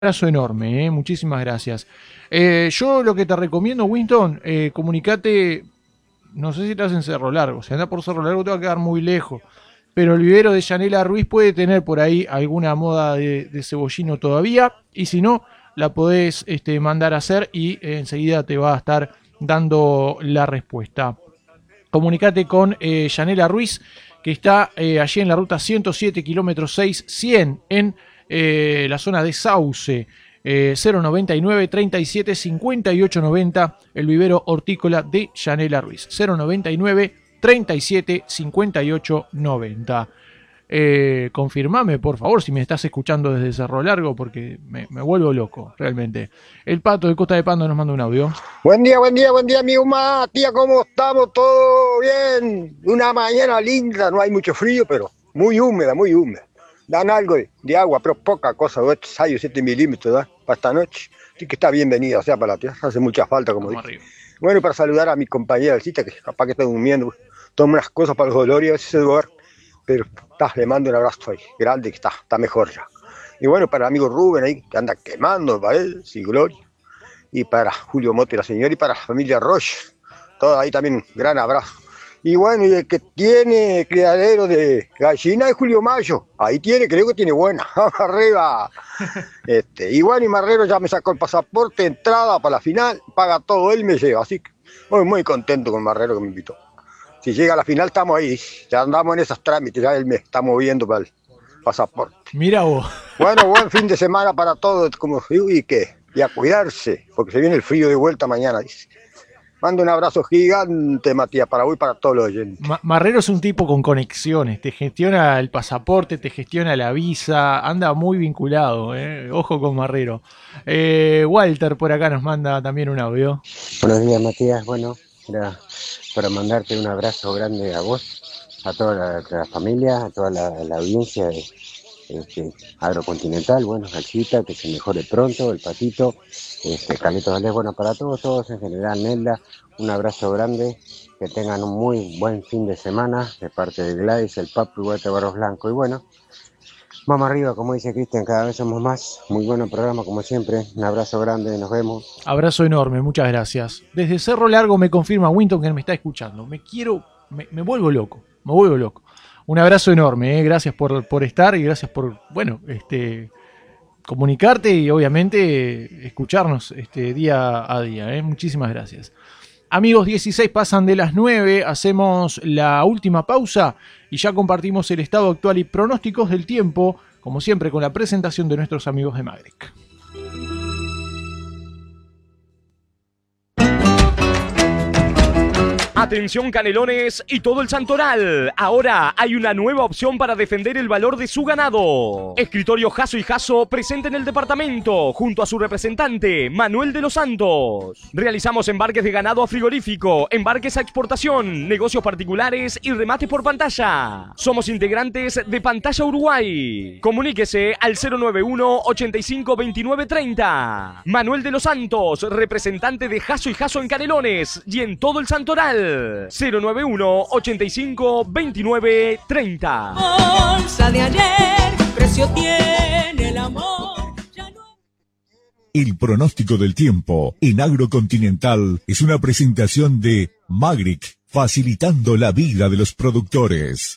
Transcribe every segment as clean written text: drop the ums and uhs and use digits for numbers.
Abrazo enorme, muchísimas gracias. Yo lo que te recomiendo, Winston, comunicate, no sé si estás en Cerro Largo, si andás por Cerro Largo te va a quedar muy lejos, pero el vivero de Yanela Ruiz puede tener por ahí alguna moda de cebollino todavía, y si no, la podés mandar a hacer y enseguida te va a estar dando la respuesta. Comunicate con Yanela Ruiz, que está allí en la ruta 107, kilómetro 6, 100, en la zona de Sauce. 099 37 58 90, el vivero hortícola de Yanela Ruiz. 099 37 58 90. Confirmame, por favor, si me estás escuchando desde Cerro Largo, porque me vuelvo loco, realmente. El Pato de Costa de Pando nos manda un audio. Buen día, amigo Matías, ¿cómo estamos? ¿Todo bien? Una mañana linda, no hay mucho frío, pero muy húmeda, muy húmeda. Dan algo de agua, pero poca cosa, 6 o 7 milímetros, ¿da? Para esta noche. Así que está bienvenida, o sea, para la tierra, hace mucha falta, como dije. Bueno, para saludar a mi compañera Cita, que capaz que está durmiendo, toma unas cosas para los dolores, a veces se duerme, pero le mando un abrazo ahí, grande, que está mejor ya. Y bueno, para el amigo Rubén ahí, que anda quemando, para él, sí, gloria. Y para Julio Mote, la señora, y para la familia Roche, todo ahí también un gran abrazo. Y bueno, y el que tiene criadero de gallina es Julio Mayo, ahí tiene, creo que tiene buena, arriba. Y bueno, y Marrero ya me sacó el pasaporte, entrada para la final, paga todo, él me lleva, así que muy contento con Marrero que me invitó. Si llega a la final estamos ahí, ya andamos en esos trámites, ya él me está moviendo para el pasaporte. Mira vos. Bueno, buen fin de semana para todos, como digo, y a cuidarse, porque se viene el frío de vuelta mañana, dice. Mando un abrazo gigante, Matías, para hoy y para todos los oyentes. Marrero es un tipo con conexiones, te gestiona el pasaporte, te gestiona la visa, anda muy vinculado, ojo con Marrero. Walter por acá nos manda también un audio. Buenos días, Matías. Bueno, era para mandarte un abrazo grande a vos, a toda la familia, a toda la audiencia de Agrocontinental. Bueno, Alcita, que se mejore pronto, el Patito, Carlitos Valdés, bueno, para todos en general, Nelda, un abrazo grande, que tengan un muy buen fin de semana de parte de Gladys, el Papu y Guate Barros Blanco. Y bueno, vamos arriba, como dice Cristian, cada vez somos más. Muy buen programa, como siempre. Un abrazo grande, nos vemos. Abrazo enorme, muchas gracias. Desde Cerro Largo me confirma Winton que me está escuchando. Me vuelvo loco, Un abrazo enorme, gracias por estar y gracias por, comunicarte y obviamente escucharnos día a día. Muchísimas gracias. Amigos, 16 pasan de las 9, hacemos la última pausa y ya compartimos el estado actual y pronósticos del tiempo, como siempre con la presentación de nuestros amigos de Magrec. Atención Canelones y todo el Santoral. Ahora hay una nueva opción para defender el valor de su ganado. Escritorio Jasso y Jasso presente en el departamento junto a su representante Manuel de los Santos. Realizamos embarques de ganado a frigorífico, embarques a exportación, negocios particulares y remate por pantalla. Somos integrantes de Pantalla Uruguay. Comuníquese al 091 85 29 30. Manuel de los Santos, representante de Jasso y Jasso en Canelones y en todo el Santoral. 091 85 29 30. Bolsa de ayer, precio tiene el amor. El pronóstico del tiempo en Agrocontinental es una presentación de Magrec, facilitando la vida de los productores.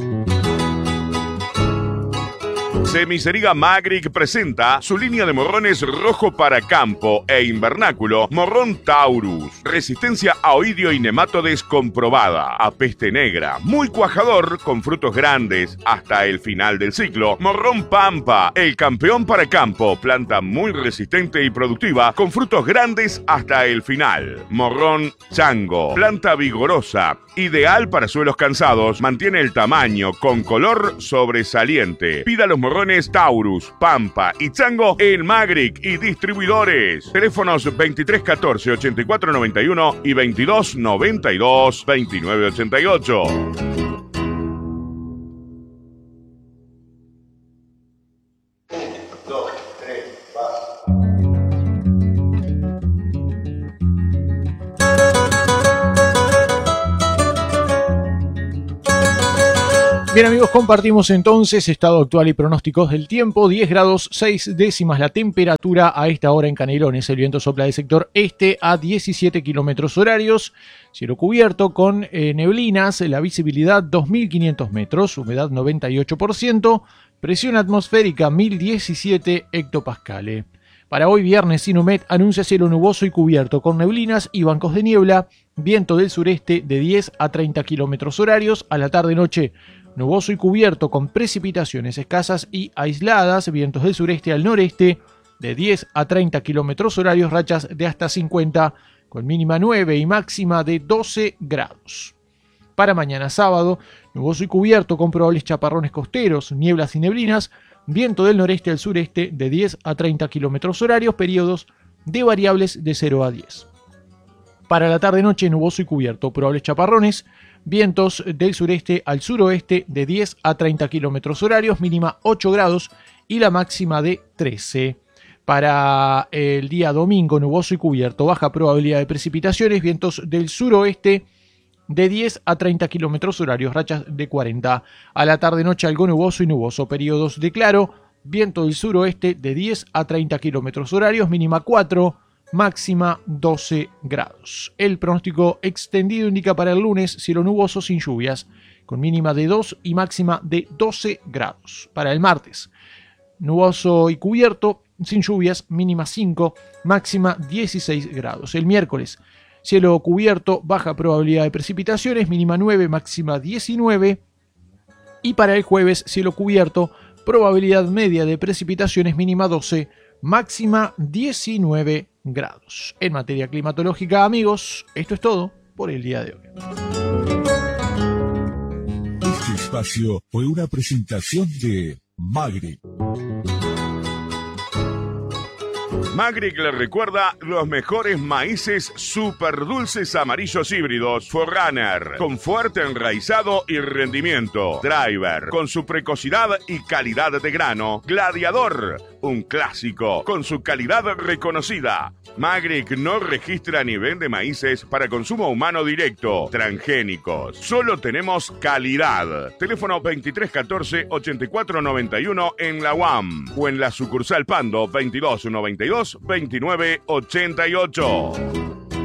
Semiceriga Magrec presenta su línea de morrones rojo para campo e invernáculo, morrón Taurus, resistencia a oidio y nematodes comprobada, a peste negra, muy cuajador con frutos grandes hasta el final del ciclo, morrón Pampa, el campeón para campo, planta muy resistente y productiva con frutos grandes hasta el final, morrón Chango, planta vigorosa, ideal para suelos cansados, mantiene el tamaño con color sobresaliente. Pida los morrones Taurus, Pampa y Chango en Magrec y distribuidores. Teléfonos 2314 8491 y 2292 2988. Bien amigos, compartimos entonces estado actual y pronósticos del tiempo. 10 grados 6 décimas la temperatura a esta hora en Canelones. El viento sopla del sector este a 17 kilómetros horarios. Cielo cubierto con neblinas, la visibilidad 2.500 metros, humedad 98%, presión atmosférica 1.017 hectopascales. Para hoy viernes, Inumet anuncia cielo nuboso y cubierto con neblinas y bancos de niebla, viento del sureste de 10 a 30 kilómetros horarios. A la tarde-noche, nuboso y cubierto con precipitaciones escasas y aisladas, vientos del sureste al noreste de 10 a 30 kilómetros horarios, rachas de hasta 50 con mínima 9 y máxima de 12 grados. Para mañana sábado, nuboso y cubierto con probables chaparrones costeros, nieblas y neblinas, viento del noreste al sureste de 10 a 30 kilómetros horarios, periodos de variables de 0 a 10. Para la tarde-noche, nuboso y cubierto, probables chaparrones, vientos del sureste al suroeste de 10 a 30 kilómetros horarios, mínima 8 grados y la máxima de 13. Para el día domingo, nuboso y cubierto, baja probabilidad de precipitaciones, vientos del suroeste de 10 a 30 kilómetros horarios, rachas de 40. A la tarde-noche, algo nuboso y nuboso, periodos de claro, viento del suroeste de 10 a 30 kilómetros horarios, mínima 4, máxima 12 grados. El pronóstico extendido indica para el lunes cielo nuboso sin lluvias, con mínima de 2 y máxima de 12 grados. Para el martes, nuboso y cubierto, sin lluvias, mínima 5, máxima 16 grados. El miércoles, cielo cubierto, baja probabilidad de precipitaciones, mínima 9, máxima 19. Y para el jueves, cielo cubierto, probabilidad media de precipitaciones, mínima 12, máxima 19 grados. En materia climatológica, amigos, esto es todo por el día de hoy. Este espacio fue una presentación de Magric. Magric le recuerda los mejores maíces super dulces amarillos híbridos Forerunner, con fuerte enraizado y rendimiento. Driver, con su precocidad y calidad de grano. Gladiador, un clásico, con su calidad reconocida. Magric no registra ni vende maíces para consumo humano directo, transgénicos. Solo tenemos calidad. Teléfono 2314-8491 en la UAM o en la sucursal Pando 2292-2988.